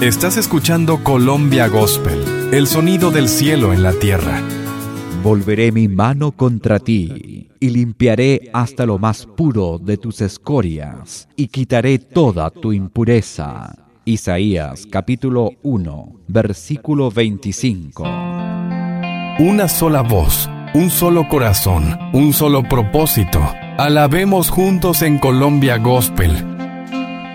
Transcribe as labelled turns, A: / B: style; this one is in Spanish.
A: Estás escuchando Colombia Gospel, el sonido del cielo en la tierra.
B: Volveré mi mano contra ti, y limpiaré hasta lo más puro de tus escorias, y quitaré toda tu impureza. Isaías capítulo 1, versículo 25.
A: Una sola voz, un solo corazón, un solo propósito. Alabemos juntos en Colombia Gospel,